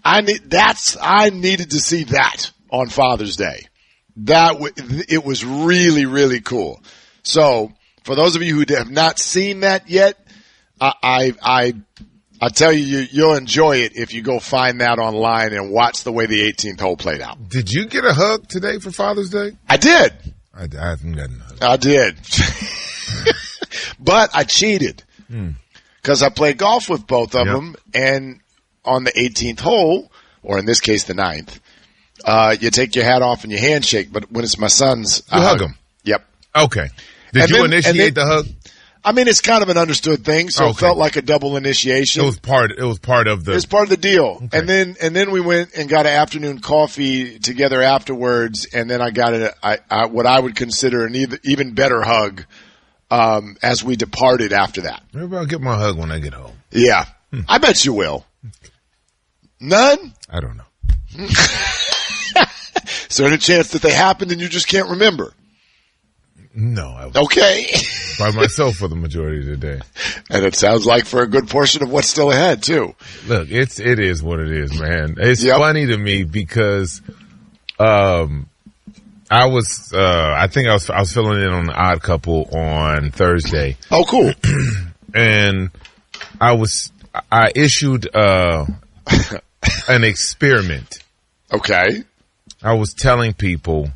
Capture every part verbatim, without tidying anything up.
I need, that's, I needed to see that on Father's Day. That, w- it was really, really cool. So for those of you who have not seen that yet, I, I, I, I tell you, you, you'll enjoy it if you go find that online and watch the way the eighteenth hole played out. Did you get a hug today for Father's Day? I did. I, I haven't gotten a hug. I did. But I cheated. Because mm. I played golf with both of yep. them, and on the eighteenth hole, or in this case the ninth, uh, you take your hat off and you handshake, but when it's my son's, you I hug hug him. Yep. Okay. Did and you then, initiate then, the hug? I mean, it's kind of an understood thing, so okay. It felt like a double initiation. It was part. It was part of the. It was part of the deal, okay. and then and then we went and got an afternoon coffee together afterwards, and then I got a, I, I, what I would consider an even, even better hug um, as we departed after that. Maybe I'll get my hug when I get home. Yeah, hmm. I bet you will. None? I don't know. Is there any chance that they happened and you just can't remember? No. I was okay. by myself for the majority of the day. And it sounds like for a good portion of what's still ahead, too. Look, it's, it is what it is, man. It's yep. funny to me because, um, I was, uh, I think I was, I was filling in on The Odd Couple on Thursday. Oh, cool. And I was, I issued, uh, an experiment. Okay. I was telling people,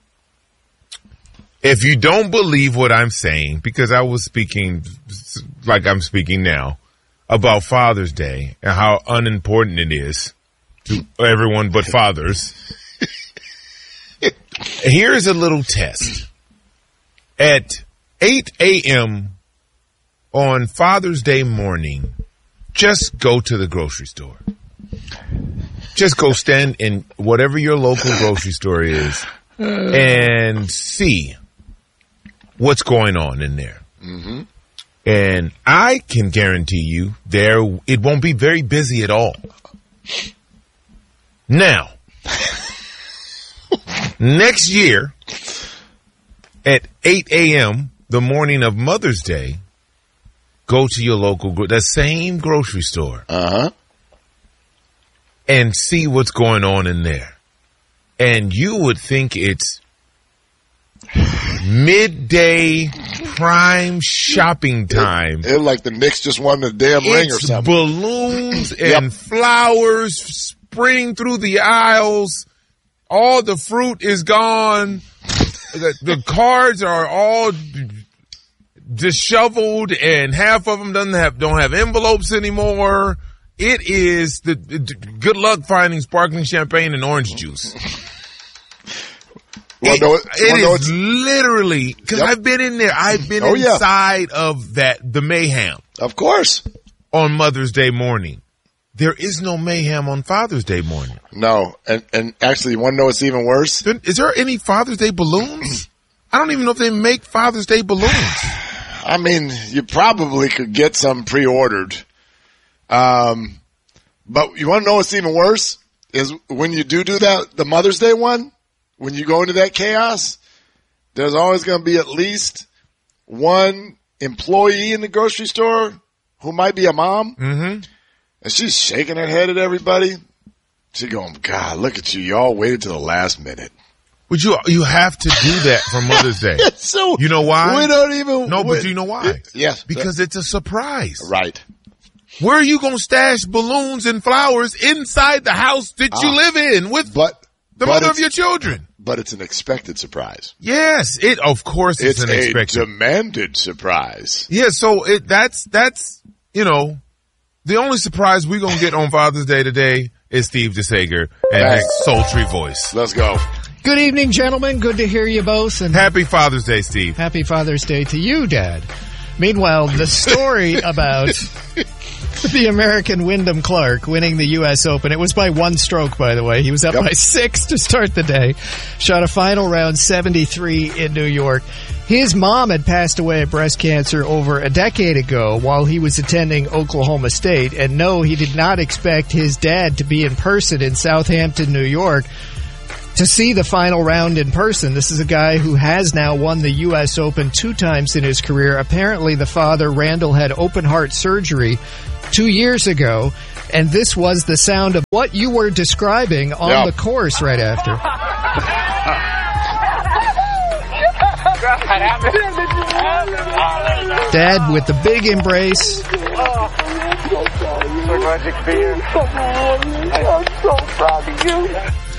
if you don't believe what I'm saying, because I was speaking like I'm speaking now about Father's Day and how unimportant it is to everyone but fathers, here's a little test. At eight a.m. on Father's Day morning, just go to the grocery store. Just go stand in whatever your local grocery store is and see what's going on in there. Mm-hmm. And I can guarantee you there, it won't be very busy at all. Now, next year at eight a.m., the morning of Mother's Day, go to your local, the same grocery store. Uh-huh. And see what's going on in there. And you would think it's midday prime shopping time. It, it like the Knicks just won the damn it's ring or something. Balloons and yep. flowers spraying through the aisles. All the fruit is gone. the, the cards are all disheveled, and half of them doesn't have don't have envelopes anymore. It is the, the good luck finding sparkling champagne and orange juice. Well, it no, it, it well, is no, literally because yep. I've been in there. I've been oh, inside yeah. of that the mayhem. Of course, on Mother's Day morning, there is no mayhem on Father's Day morning. No, and and actually, you want to know what's even worse? Then, is there any Father's Day balloons? I don't even know if they make Father's Day balloons. I mean, you probably could get some pre-ordered. Um, but you want to know what's even worse is when you do do that, the Mother's Day one, when you go into that chaos, there's always going to be at least one employee in the grocery store who might be a mom. Mm-hmm. And she's shaking her head at everybody. She's going, God, look at you. Y'all waited till the last minute. But you, you have to do that for Mother's Day. So you know why? We don't even. No, we, but do you know why? Yes. Because it's a surprise. Right. Where are you going to stash balloons and flowers inside the house that you ah, live in with but, the but mother of your children? But it's an expected surprise. Yes, it of course it's, it's an expected. a demanded surprise. Yeah, so it that's that's you know the only surprise we're gonna get on Father's Day today is Steve DeSager and his sultry voice. Let's go. Good evening, gentlemen. Good to hear you both. And happy Father's Day, Steve. Happy Father's Day to you, Dad. Meanwhile, the story about the American Wyndham Clark winning the U S Open. It was by one stroke, by the way. He was up yep. by six to start the day. Shot a final round seventy-three in New York. His mom had passed away of breast cancer over a decade ago while he was attending Oklahoma State. And no, he did not expect his dad to be in person in Southampton, New York, to see the final round in person. This is a guy who has now won the U S Open two times in his career. Apparently, the father, Randall, had open heart surgery two years ago, And this was the sound of what you were describing on Yep. the course right after. Dad with the big embrace. So glad you could be here. I'm so proud of you.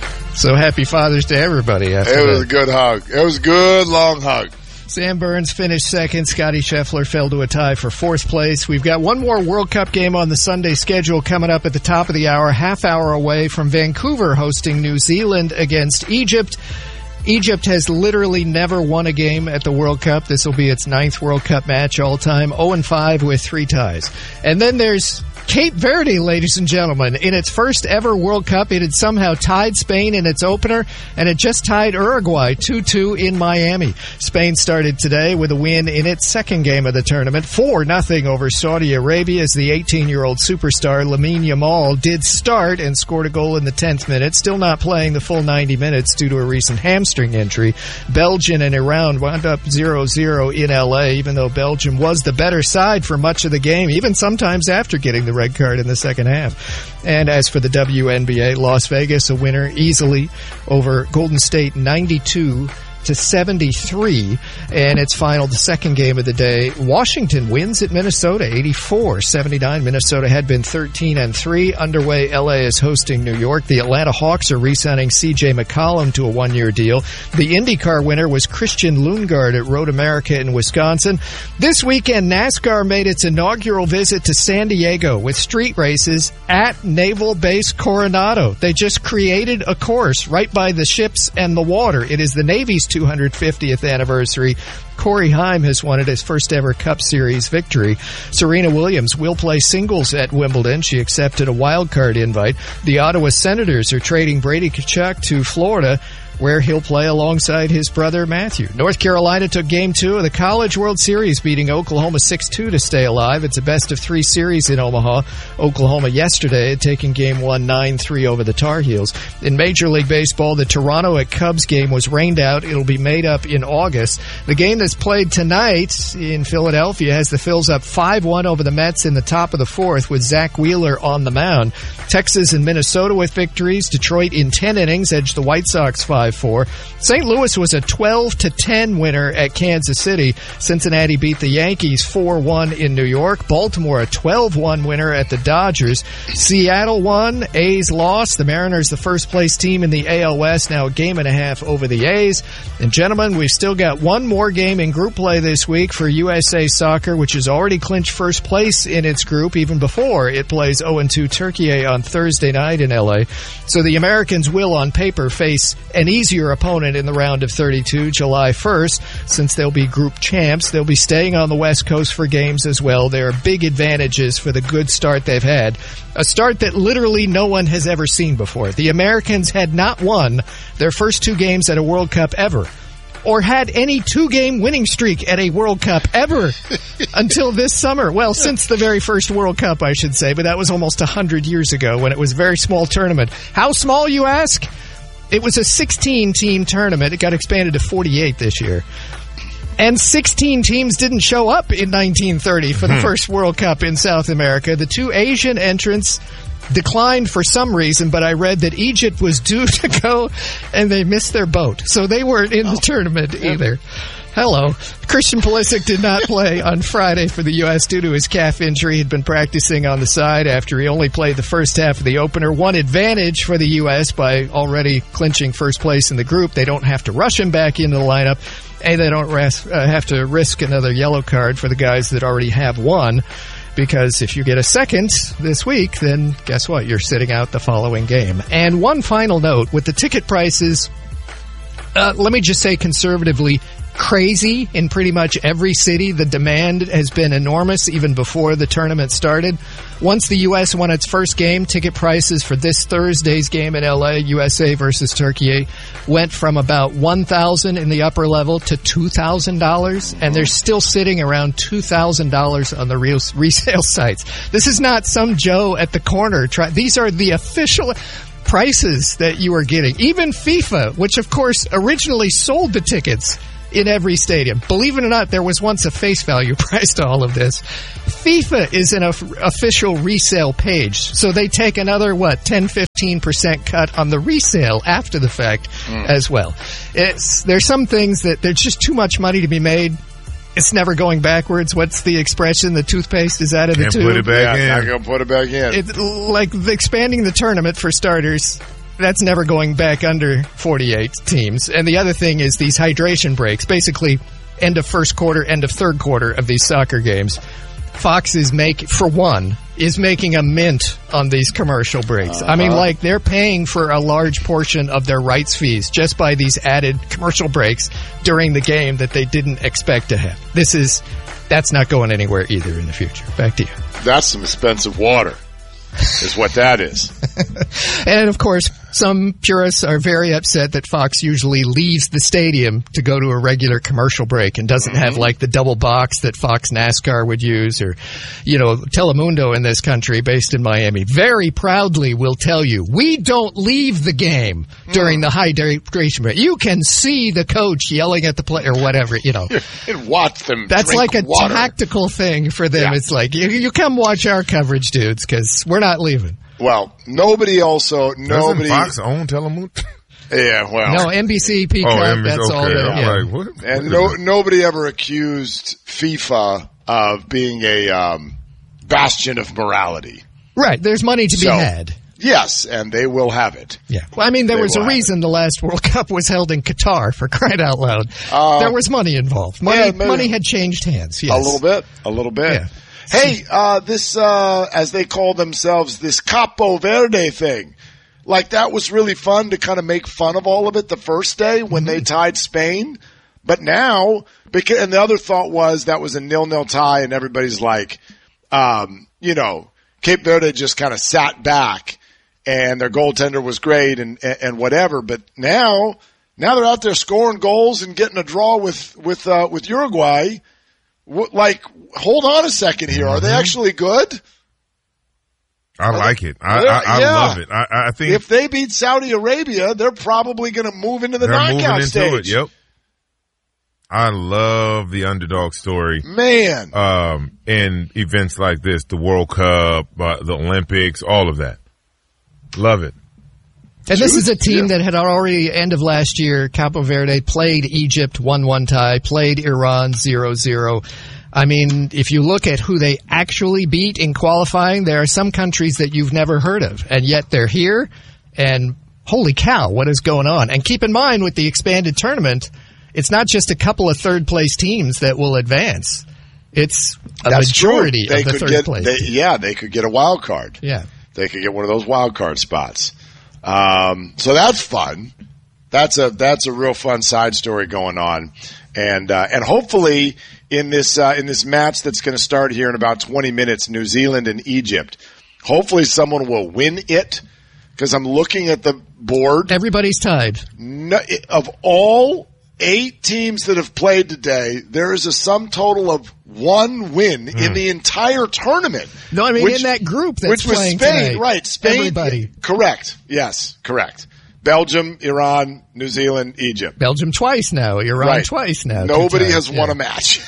So happy Father's Day, everybody. After It was a that. good hug. It was a good, long hug. Sam Burns finished second. Scotty Scheffler fell to a tie for fourth place. We've got one more World Cup game on the Sunday schedule coming up at the top of the hour, half hour away from Vancouver hosting New Zealand against Egypt. Egypt has literally never won a game at the World Cup. This will be its ninth World Cup match all time, oh and five with three ties. And then there's Cape Verde, ladies and gentlemen. In its first ever World Cup, it had somehow tied Spain in its opener, and it just tied Uruguay two two in Miami. Spain started today with a win in its second game of the tournament, four nothing over Saudi Arabia, as the eighteen-year-old superstar Lamine Yamal did start and scored a goal in the tenth minute, still not playing the full ninety minutes due to a recent hamstring injury. Belgium and Iran wound up zero zero in L A, even though Belgium was the better side for much of the game, even sometimes after getting the red card in the second half. And as for the W N B A, Las Vegas a winner easily over Golden State ninety-two to seventy-three, and its final, the second game of the day, Washington wins at Minnesota eighty-four seventy-nine. Minnesota had been thirteen and three. Underway, L A is hosting New York. The Atlanta Hawks are re-signing C J McCollum to a one-year deal. The IndyCar winner was Christian Lundgaard at Road America in Wisconsin. This weekend, NASCAR made its inaugural visit to San Diego with street races at Naval Base Coronado. They just created a course right by the ships and the water. It is the Navy's two hundred fiftieth anniversary. Corey Haim has won it his first ever Cup Series victory. Serena Williams will play singles at Wimbledon. She accepted a wild card invite. The Ottawa Senators are trading Brady Tkachuk to Florida, where he'll play alongside his brother Matthew. North Carolina took Game two of the College World Series, beating Oklahoma six two to stay alive. It's a best-of-three series in Omaha. Oklahoma yesterday had taken Game one nine three over the Tar Heels. In Major League Baseball, the Toronto at Cubs game was rained out. It'll be made up in August. The game that's played tonight in Philadelphia has the Phils up five one over the Mets in the top of the fourth with Zach Wheeler on the mound. Texas and Minnesota with victories. Detroit in ten innings edged the White Sox five four. Saint Louis was a twelve to ten winner at Kansas City. Cincinnati beat the Yankees four one in New York. Baltimore a twelve one winner at the Dodgers. Seattle won. A's lost. The Mariners the first place team in the A L West, now a game and a half over the A's. And gentlemen, we've still got one more game in group play this week for U S A Soccer, which has already clinched first place in its group even before it plays oh and two Turkey on Thursday night in L A. So the Americans will on paper face an easier opponent in the round of thirty-two July first. Since they'll be group champs, they'll be staying on the West Coast for games as well. There are big advantages for the good start they've had. A start that literally no one has ever seen before. The Americans had not won their first two games at a World Cup ever, or had any two-game winning streak at a World Cup ever until this summer. Well, since the very first World Cup, I should say, but that was almost one hundred years ago when it was a very small tournament. How small, you ask? It was a sixteen-team tournament. It got expanded to forty-eight this year. And sixteen teams didn't show up in nineteen thirty for the first World Cup in South America. The two Asian entrants declined for some reason, but I read that Egypt was due to go and they missed their boat. So they weren't in the tournament either. Hello. Christian Pulisic did not play on Friday for the U S due to his calf injury. He'd been practicing on the side after he only played the first half of the opener. One advantage for the U S by already clinching first place in the group. They don't have to rush him back into the lineup. And they don't res- uh, have to risk another yellow card for the guys that already have one. Because if you get a second this week, then guess what? You're sitting out the following game. And one final note, with the ticket prices, uh, let me just say conservatively, crazy in pretty much every city. The demand has been enormous even before the tournament started. Once the U S won its first game, ticket prices for this Thursday's game in L A, U S A versus Turkey, went from about one thousand dollars in the upper level to two thousand dollars, and they're still sitting around two thousand dollars on the real resale sites. This is not some Joe at the corner. Try- These are the official prices that you are getting. Even FIFA, which of course originally sold the tickets in every stadium. Believe it or not, there was once a face value price to all of this. FIFA is an of- official resale page, so they take another, what, ten, fifteen percent cut on the resale after the fact mm. as well. It's, there's some things that there's just too much money to be made. It's never going backwards. What's the expression? The toothpaste is out of Can't the tube. Put it back yeah, in. Not gonna put it back in. It, like the expanding the tournament for starters, that's never going back under forty-eight teams. And the other thing is these hydration breaks, basically end of first quarter, end of third quarter of these soccer games. Fox is make for one is making a mint on these commercial breaks. Uh-huh. I mean, like they're paying for a large portion of their rights fees just by these added commercial breaks during the game that they didn't expect to have. This is that's not going anywhere either in the future. Back to you. That's some expensive water. Is what that is. And, of course, some purists are very upset that Fox usually leaves the stadium to go to a regular commercial break and doesn't mm-hmm. have, like, the double box that Fox NASCAR would use or, you know, Telemundo in this country based in Miami very proudly will tell you, we don't leave the game during mm. the hydration break. You can see the coach yelling at the player or whatever, you know. And watch them That's drink like a water. Tactical thing for them. Yeah. It's like, you, you come watch our coverage, dudes, because we're not leaving. Well, nobody also, nobody. Doesn't Fox own Telemundo? Yeah, well. No, N B C, Peacock, oh, N B C, that's okay. all that, yeah. Like, what? And no, nobody ever accused FIFA of being a um, bastion of morality. Right, there's money to be so, had. Yes, and they will have it. Yeah. Well, I mean, there they was a reason the last World Cup was held in Qatar, for crying out loud. Uh, there was money involved. Money, yeah, money had changed hands, yes. A little bit, a little bit. Yeah. Hey, uh, this, uh, as they call themselves, this Capo Verde thing. Like, that was really fun to kind of make fun of all of it the first day when mm-hmm. they tied Spain. But now, because, and the other thought was that was a nil-nil tie and everybody's like, um, you know, Cape Verde just kind of sat back and their goaltender was great and, and, and whatever. But now, now they're out there scoring goals and getting a draw with, with, uh, with Uruguay. Like, hold on a second here. Are they actually good? I like it. I, I, I yeah. love it. I, I think if they beat Saudi Arabia, they're probably going to move into the they're knockout moving into stage. It, yep. I love the underdog story, man. Um, in events like this, the World Cup, uh, the Olympics, all of that. Love it. And this is a team yeah. that had already, end of last year, Capo Verde played Egypt one one tie, played Iran zero zero. I mean, if you look at who they actually beat in qualifying, there are some countries that you've never heard of, and yet they're here, and holy cow, what is going on? And keep in mind, with the expanded tournament, it's not just a couple of third-place teams that will advance. It's a That's majority true. They of the could third get, place. They, yeah, they could get a wild card. Yeah. They could get one of those wild card spots. Um, so that's fun. That's a that's a real fun side story going on, and uh, and hopefully in this uh, in this match that's going to start here in about twenty minutes, New Zealand and Egypt. Hopefully, someone will win it because I'm looking at the board. Everybody's tied. No, of all eight teams that have played today, there is a sum total of one win mm. in the entire tournament. No, I mean which, in that group that's which was playing Spain, tonight. right? Spain, everybody. Correct. Yes, correct. Belgium, Iran, New Zealand, Egypt. Belgium twice now. Iran right. twice now. Nobody times, has yeah. won a match.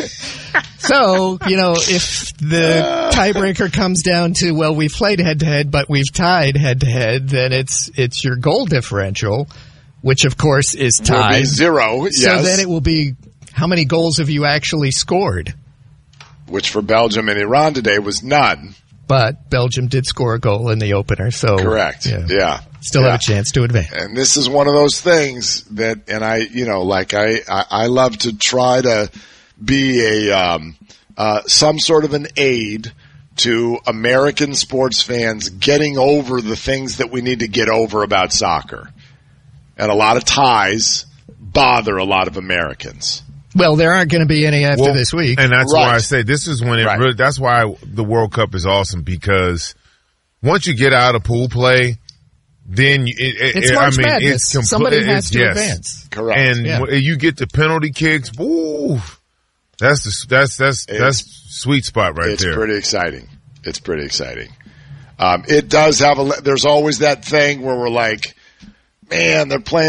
So, you know, if the tiebreaker comes down to, well, we've played head-to-head, but we've tied head-to-head, then it's it's your goal differential, which, of course, is tied. Will be zero, yes. So then it will be, how many goals have you actually scored? Which for Belgium and Iran today was none. But Belgium did score a goal in the opener, so. Correct, yeah. yeah. Still yeah. have a chance to advance. And this is one of those things that, and I, you know, like I, I, I love to try to be a, um, uh, some sort of an aid to American sports fans getting over the things that we need to get over about soccer. And a lot of ties bother a lot of Americans. Well, there aren't going to be any after well, this week. And that's right. why I say this is when it right. really, that's why the World Cup is awesome, because once you get out of pool play, then you, it, it's it, March I mean, Madness. it's compl- Somebody has it's, to yes. advance. Correct. And yeah. when you get the penalty kicks, woo, that's the, that's, that's, it's, that's sweet spot right it's there. It's pretty exciting. It's pretty exciting. Um, it does have a, there's always that thing where we're like, man, they're playing